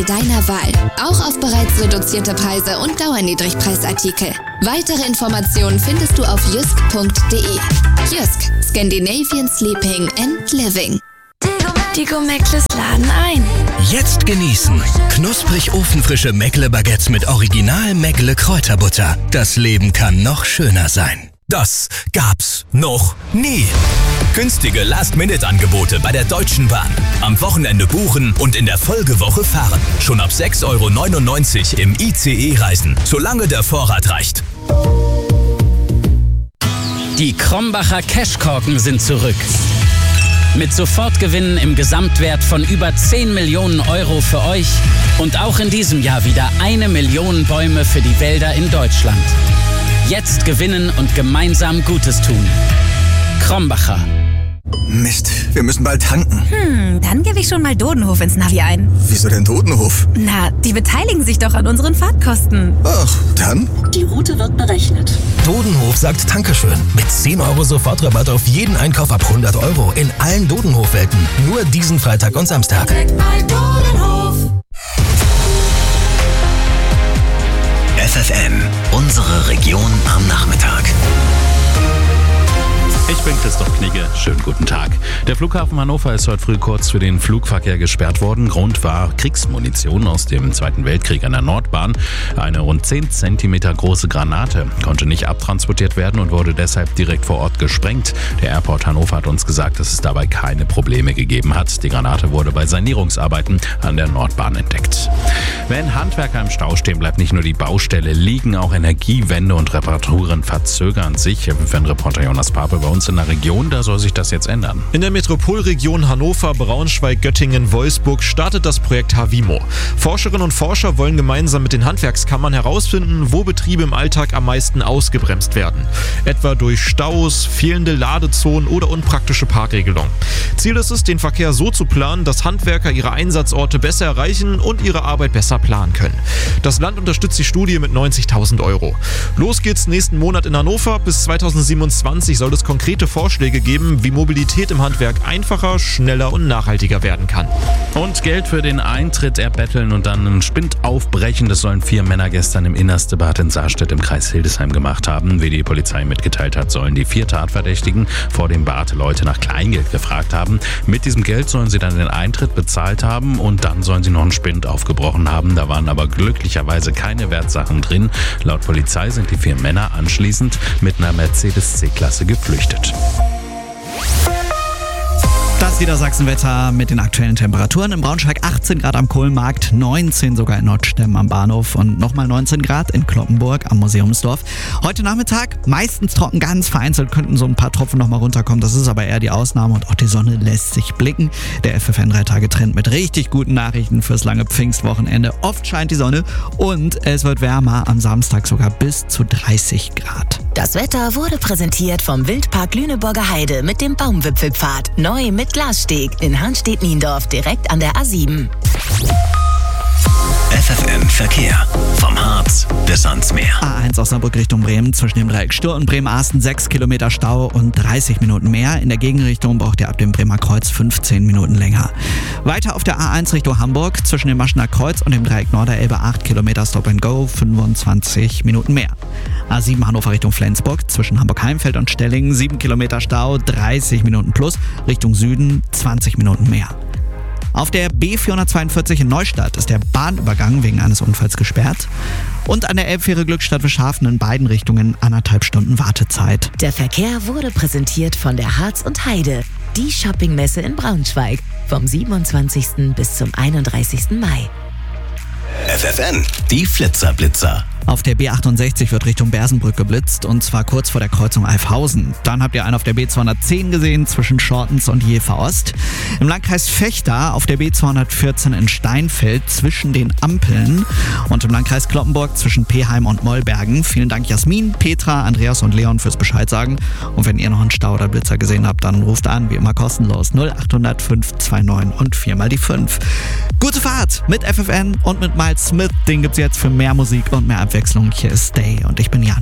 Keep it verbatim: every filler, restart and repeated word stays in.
Fachhandel deiner Wahl. Auch auf bereits reduzierte Preise und Dauerniedrigpreisartikel. Weitere Informationen findest du auf jysk punkt de. Jysk, Scandinavian Sleeping and Living. Die Go-Meckles laden ein. Jetzt genießen. Knusprig ofenfrische Meckle-Baguettes mit Original Meckle-Kräuterbutter. Das Leben kann noch schöner sein. Das gab's noch nie. Günstige Last-Minute-Angebote bei der Deutschen Bahn. Am Wochenende buchen und in der Folgewoche fahren. Schon ab sechs Euro neunundneunzig im I C E reisen, solange der Vorrat reicht. Die Krombacher Cashkorken sind zurück. Mit Sofortgewinnen im Gesamtwert von über zehn Millionen Euro für euch und auch in diesem Jahr wieder eine Million Bäume für die Wälder in Deutschland. Jetzt gewinnen und gemeinsam Gutes tun. Krombacher. Mist, wir müssen bald tanken. Hm, dann gebe ich schon mal Dodenhof ins Navi ein. Wieso denn Dodenhof? Na, die beteiligen sich doch an unseren Fahrtkosten. Ach, dann? Die Route wird berechnet. Dodenhof sagt Dankeschön. Mit zehn Euro Sofortrabatt auf jeden Einkauf ab hundert Euro in allen Dodenhof-Welten. Nur diesen Freitag und Samstag. Bei Dodenhof. F F M, unsere Region am Nachmittag. Ich bin Christoph Knigge. Schönen guten Tag. Der Flughafen Hannover ist heute früh kurz für den Flugverkehr gesperrt worden. Grund war Kriegsmunition aus dem Zweiten Weltkrieg an der Nordbahn. Eine rund zehn Zentimeter große Granate konnte nicht abtransportiert werden und wurde deshalb direkt vor Ort gesprengt. Der Airport Hannover hat uns gesagt, dass es dabei keine Probleme gegeben hat. Die Granate wurde bei Sanierungsarbeiten an der Nordbahn entdeckt. Wenn Handwerker im Stau stehen, bleibt nicht nur die Baustelle liegen, auch Energiewende und Reparaturen verzögern sich. Wenn Reporter Jonas Pape bei uns in der Region, da soll sich das jetzt ändern. In der Metropolregion Hannover, Braunschweig, Göttingen, Wolfsburg startet das Projekt Havimo. Forscherinnen und Forscher wollen gemeinsam mit den Handwerkskammern herausfinden, wo Betriebe im Alltag am meisten ausgebremst werden. Etwa durch Staus, fehlende Ladezonen oder unpraktische Parkregelungen. Ziel ist es, den Verkehr so zu planen, dass Handwerker ihre Einsatzorte besser erreichen und ihre Arbeit besser planen können. Das Land unterstützt die Studie mit neunzigtausend Euro. Los geht's nächsten Monat in Hannover. Bis zweitausendsiebenundzwanzig soll es konkrete Vorschläge geben, wie Mobilität im Handwerk einfacher, schneller und nachhaltiger werden kann. Und Geld für den Eintritt erbetteln und dann einen Spind aufbrechen, das sollen vier Männer gestern im Innerstebad in Saarstedt im Kreis Hildesheim gemacht haben. Wie die Polizei mitgeteilt hat, sollen die vier Tatverdächtigen vor dem Bad Leute nach Kleingeld gefragt haben. Mit diesem Geld sollen sie dann den Eintritt bezahlt haben und dann sollen sie noch einen Spind aufgebrochen haben. Da waren aber glücklicherweise keine Wertsachen drin. Laut Polizei sind die vier Männer anschließend mit einer Mercedes C-Klasse geflüchtet. Das Niedersachsenwetter mit den aktuellen Temperaturen. In Braunschweig achtzehn Grad am Kohlenmarkt, neunzehn sogar in Nordstemm am Bahnhof und nochmal neunzehn Grad in Cloppenburg am Museumsdorf. Heute Nachmittag meistens trocken, ganz vereinzelt könnten so ein paar Tropfen nochmal runterkommen. Das ist aber eher die Ausnahme und auch die Sonne lässt sich blicken. Der F F N drei Tage Trend mit richtig guten Nachrichten fürs lange Pfingstwochenende. Oft scheint die Sonne und es wird wärmer, am Samstag sogar bis zu dreißig Grad. Das Wetter wurde präsentiert vom Wildpark Lüneburger Heide mit dem Baumwipfelpfad. Neu mit Glassteg in Hanstedt-Niendorf direkt an der A sieben. F F M Verkehr. Vom Harz bis ans Meer. A eins Osnabrück Richtung Bremen zwischen dem Dreieck Stur und Bremen-Arsten sechs Kilometer Stau und dreißig Minuten mehr. In der Gegenrichtung braucht ihr ab dem Bremer Kreuz fünfzehn Minuten länger. Weiter auf der A eins Richtung Hamburg zwischen dem Maschener Kreuz und dem Dreieck Norderelbe acht Kilometer Stop and Go, fünfundzwanzig Minuten mehr. A sieben Hannover Richtung Flensburg zwischen Hamburg-Heimfeld und Stellingen sieben Kilometer Stau, dreißig Minuten plus. Richtung Süden zwanzig Minuten mehr. Auf der B vierhundertzweiundvierzig in Neustadt ist der Bahnübergang wegen eines Unfalls gesperrt. Und an der Elbfähre Glückstadt-Wischhafen in beiden Richtungen anderthalb Stunden Wartezeit. Der Verkehr wurde präsentiert von der Harz und Heide, die Shoppingmesse in Braunschweig, vom siebenundzwanzigsten bis zum einunddreißigsten Mai. F F N, die Flitzerblitzer. Auf der B achtundsechzig wird Richtung Bersenbrück geblitzt und zwar kurz vor der Kreuzung Alfhausen. Dann habt ihr einen auf der B zweihundertzehn gesehen zwischen Schortens und Jever Ost. Im Landkreis Vechta auf der B zweihundertvierzehn in Steinfeld zwischen den Ampeln und im Landkreis Cloppenburg zwischen Peheim und Mollbergen. Vielen Dank Jasmin, Petra, Andreas und Leon fürs Bescheid sagen. Und wenn ihr noch einen Stau oder Blitzer gesehen habt, dann ruft an, wie immer kostenlos null acht null null fünf zwei neun und vier mal die fünf. Gute Fahrt mit F F N und mit Miles Smith. Den gibt's jetzt für mehr Musik und mehr Abwechslung. Hier ist Stay und ich bin Jan.